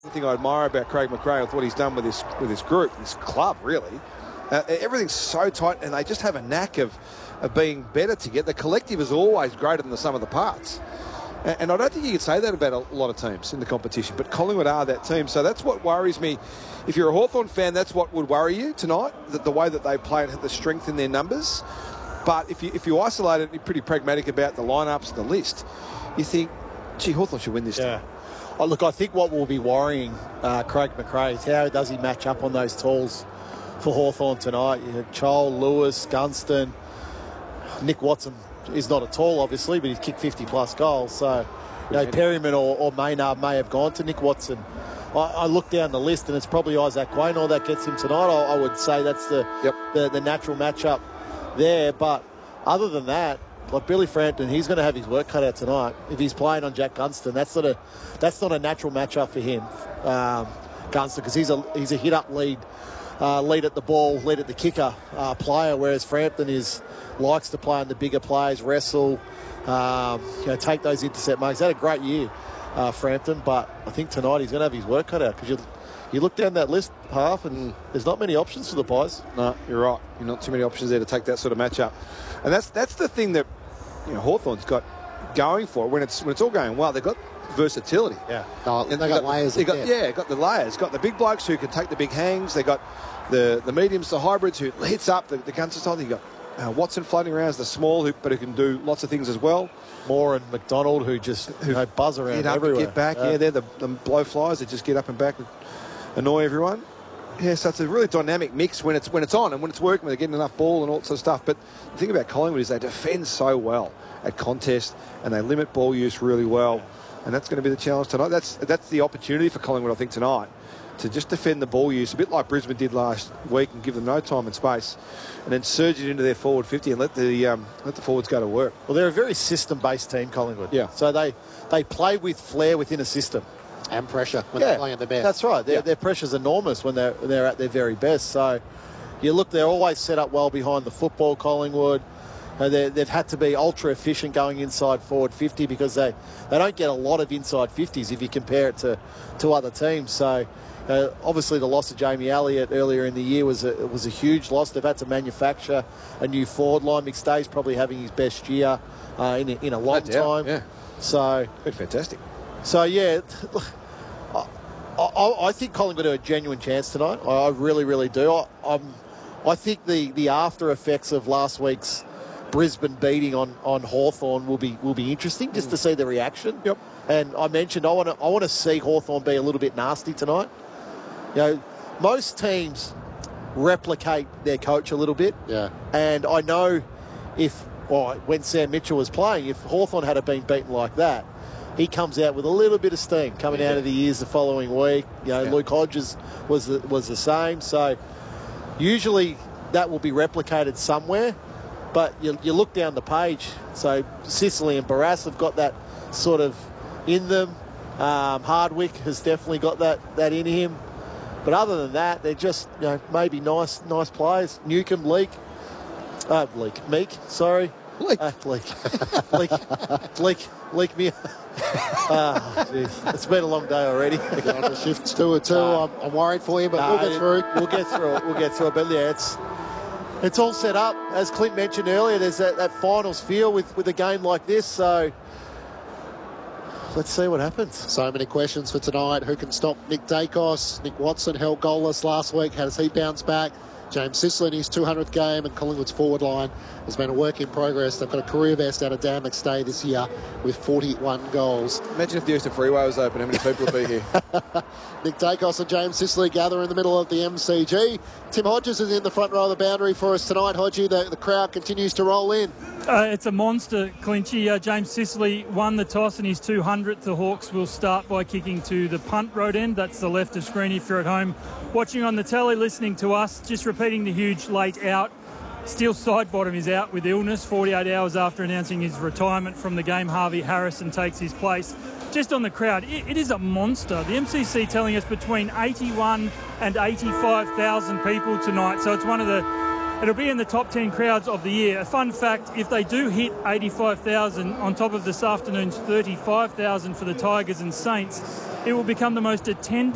The thing I admire about Craig McRae with what he's done with his group, this club, really. Everything's so tight, and they just have a knack of being better together. The collective is always greater than the sum of the parts. And I don't think you could say that about a lot of teams in the competition, but Collingwood are that team. So that's what worries me. If you're a Hawthorn fan, that's what would worry you tonight, that the way that they play and have the strength in their numbers. But if you isolate it, you're pretty pragmatic about the lineups and the list, you think, gee, Hawthorn should win this game. Oh, look, I think what will be worrying Craig McRae is how does he match up on those talls for Hawthorn tonight. You have Chol, Lewis, Gunston, Nick Watson is not a tall, obviously, but he's kicked 50-plus goals. So, Perryman or Maynard may have gone to Nick Watson. I look down the list, and it's probably Isaac Quaynor that gets him tonight. I would say that's the natural matchup there. But other than that, like Billy Frampton, he's going to have his work cut out tonight. If he's playing on Jack Gunston, that's not a natural matchup for him, Gunston, because he's a hit-up lead at the ball, lead at the kicker player, whereas Frampton likes to play on the bigger players, wrestle, take those intercept marks. He's had a great year, Frampton, but I think tonight he's going to have his work cut out, because you look down that list, half, and there's not many options for the Pies. No, you're right. You're not too many options there to take that sort of matchup. And that's the thing that Hawthorn's got going for it. When it's all going well, they've got versatility. Yeah. Oh, and they've got layers. Got the layers. Got the big blokes who can take the big hangs. They got the mediums, the hybrids who hits up the guns and stuff. You got Watson floating around as the small, but who can do lots of things as well. Moore and McDonald who buzz around everywhere. Get back. Yeah, they're the blow flies that just get up and back and annoy everyone. Yeah, so it's a really dynamic mix when it's on and when it's working, when they're getting enough ball and all that sort of stuff. But the thing about Collingwood is they defend so well at contest and they limit ball use really well. And that's going to be the challenge tonight. That's the opportunity for Collingwood, I think, tonight, to just defend the ball use, a bit like Brisbane did last week, and give them no time and space, and then surge it into their forward 50 and let the forwards go to work. Well, they're a very system-based team, Collingwood. Yeah. So they play with flair within a system. And pressure when they're playing at their best. That's right. Their pressure's enormous when they're at their very best. So you look, they're always set up well behind the football, Collingwood. They've had to be ultra efficient going inside forward 50 because they don't get a lot of inside 50s if you compare it to other teams. So obviously the loss of Jamie Elliott earlier in the year was a huge loss. They've had to manufacture a new forward line. McStay's probably having his best year in a long time. Yeah. So been fantastic. So yeah. I think Collingwood have a genuine chance tonight. I really, really do. I think the after effects of last week's Brisbane beating on Hawthorn will be interesting just to see the reaction. Yep. And I mentioned I want to see Hawthorn be a little bit nasty tonight. Most teams replicate their coach a little bit. Yeah. And I know when Sam Mitchell was playing, if Hawthorn had been beaten like that, he comes out with a little bit of steam coming out of the ears the following week. Luke Hodges was the same. So usually that will be replicated somewhere. But you look down the page. So Sicily and Barrass have got that sort of in them. Hardwick has definitely got that in him. But other than that, they're just maybe nice players. Newcombe, Meek. Sorry. Leak me. It's been a long day already. Shifts 2-2. I'm worried for you, but we'll get through. We'll get through it. But yeah, it's all set up. As Clint mentioned earlier, there's that finals feel with a game like this. So let's see what happens. So many questions for tonight. Who can stop Nick Dacos? Nick Watson held goalless last week. How does he bounce back? James Sicily in his 200th game, and Collingwood's forward line has been a work in progress. They've got a career best out of Dan McStay this year with 41 goals. Imagine if the Eastern Freeway was open, how many people would be here? Nick Dacos and James Sicily gather in the middle of the MCG. Tim Hodges is in the front row of the boundary for us tonight. Hodgie, the crowd continues to roll in. It's a monster, Clinchy. James Sicily won the toss in his 200th. The Hawks will start by kicking to the punt road end. That's the left of screen if you're at home watching on the telly, listening to us. Just repeating the huge late out. Steele Sidebottom is out with illness 48 hours after announcing his retirement from the game. Harvey Harrison takes his place. Just on the crowd, it is a monster. The MCC telling us between 81 and 85,000 people tonight. So it's it'll be in the top 10 crowds of the year. A fun fact, if they do hit 85,000 on top of this afternoon's 35,000 for the Tigers and Saints, it will become the most attended